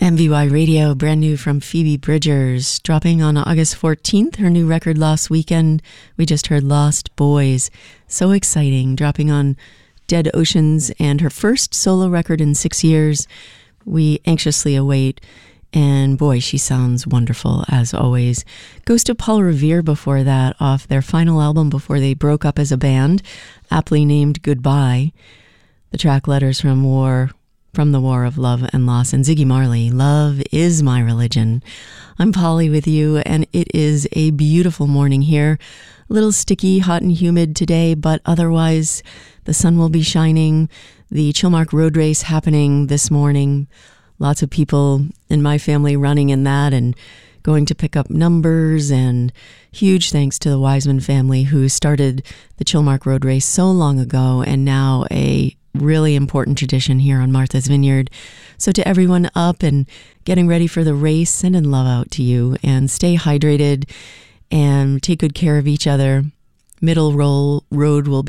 MVY Radio, brand new from Phoebe Bridgers, dropping on August 14th, her new record Lost Weekend. We just heard Lost Boys. So exciting, dropping on Dead Oceans and her first solo record in 6 years. We anxiously await, and boy, she sounds wonderful as always. Ghost of Paul Revere before that, off their final album before they broke up as a band, aptly named Goodbye. The track Letters from the War of Love and Loss, and Ziggy Marley, Love is My Religion. I'm Polly with you, and it is a beautiful morning here. A little sticky, hot and humid today, but otherwise the sun will be shining. The Chilmark Road Race happening this morning. Lots of people in my family running in that and going to pick up numbers, and huge thanks to the Wiseman family who started the Chilmark Road Race so long ago, and now a really important tradition here on Martha's Vineyard. So to everyone up and getting ready for the race, sending love out to you, and stay hydrated and take good care of each other. Middle road will be